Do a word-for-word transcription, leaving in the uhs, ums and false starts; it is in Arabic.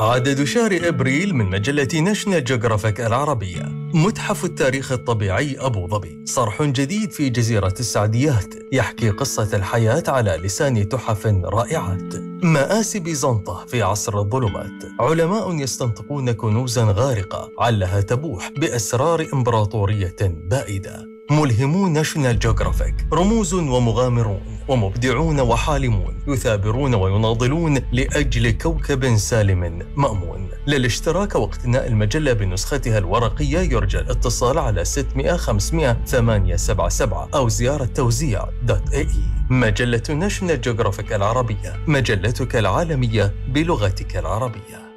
عدد شهر أبريل من مجلة ناشونال جيوغرافيك العربية. متحف التاريخ الطبيعي أبو ظبي، صرح جديد في جزيرة السعديات يحكي قصة الحياة على لسان تحف رائعات. مآسي بيزنطة في عصر الظلمات، علماء يستنطقون كنوزا غارقة علها تبوح بأسرار إمبراطورية بائدة. ملهمو ناشونال جيوغرافيك، رموز ومغامرون ومبدعون وحالمون يثابرون ويناضلون لأجل كوكب سالم مأمون. للاشتراك واقتناء المجلة بنسختها الورقية يرجى الاتصال على ستمئة خمسمئة ثمانية سبعة سبعة أو زيارة توزيع دوت اي اي. مجلة ناشونال جيوغرافيك العربية، مجلتك العالمية بلغتك العربية.